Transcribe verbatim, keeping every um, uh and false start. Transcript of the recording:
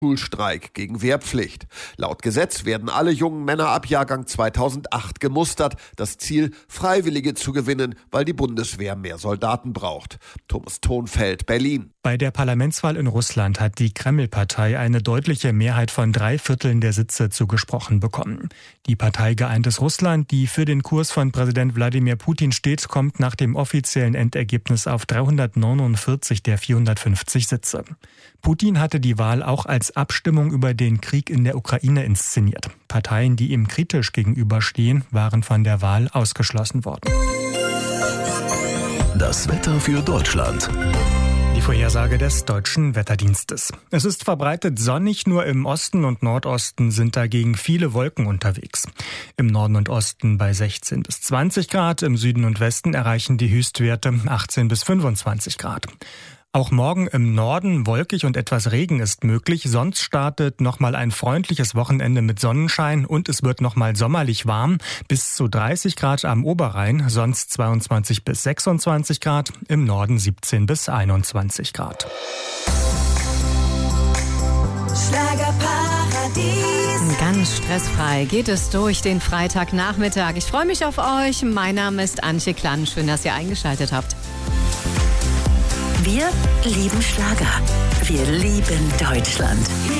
Schulstreik gegen Wehrpflicht. Laut Gesetz werden alle jungen Männer ab Jahrgang zweitausendacht gemustert. Das Ziel, Freiwillige zu gewinnen, weil die Bundeswehr mehr Soldaten braucht. Thomas Thonfeld, Berlin. Bei der Parlamentswahl in Russland hat die Kreml-Partei eine deutliche Mehrheit von drei Vierteln der Sitze zugesprochen bekommen. Die Partei Geeintes Russland, die für den Kurs von Präsident Wladimir Putin steht, kommt nach dem offiziellen Endergebnis auf dreihundertneunundvierzig der vierhundertfünfzig Sitze. Putin hatte die Wahl auch als Abstimmung über den Krieg in der Ukraine inszeniert. Parteien, die ihm kritisch gegenüberstehen, waren von der Wahl ausgeschlossen worden. Das Wetter für Deutschland. Die Vorhersage des Deutschen Wetterdienstes. Es ist verbreitet sonnig, nur im Osten und Nordosten sind dagegen viele Wolken unterwegs. Im Norden und Osten bei sechzehn bis zwanzig Grad, im Süden und Westen erreichen die Höchstwerte achtzehn bis fünfundzwanzig Grad. Auch morgen im Norden wolkig und etwas Regen ist möglich. Sonst startet nochmal ein freundliches Wochenende mit Sonnenschein und es wird nochmal sommerlich warm. Bis zu dreißig Grad am Oberrhein, sonst zweiundzwanzig bis sechsundzwanzig Grad, im Norden siebzehn bis einundzwanzig Grad. Schlagerparadies. Ganz stressfrei geht es durch den Freitagnachmittag. Ich freue mich auf euch. Mein Name ist Antje Klann. Schön, dass ihr eingeschaltet habt. Wir lieben Schlager. Wir lieben Deutschland.